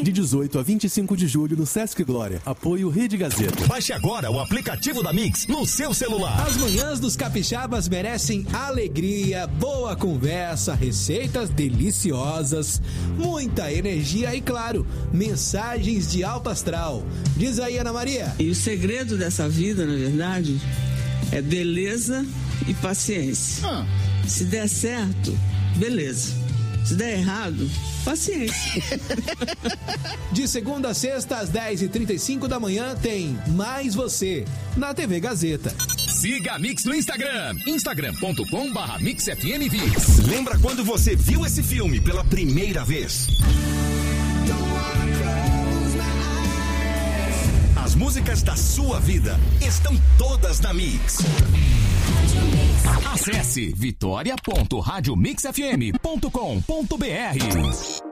de 18 a 25 de julho no Sesc Glória. Apoio Rede Gazeta. Baixe agora o aplicativo da Mix no seu celular. As manhãs dos capixabas merecem alegria, boa conversa, receitas deliciosas, muita energia e, claro, mensagens de alto astral. Diz aí, Ana Maria. E o segredo dessa vida, na verdade, é beleza e paciência. Se der certo, beleza. Se der errado, paciência. De segunda a sexta, às 10h35 da manhã, tem Mais Você, na TV Gazeta. Siga a Mix no Instagram, instagram.com/MixFMVix. Lembra quando você viu esse filme pela primeira vez? As músicas da sua vida estão todas na Mix. Acesse vitória.radiomixfm.com.br.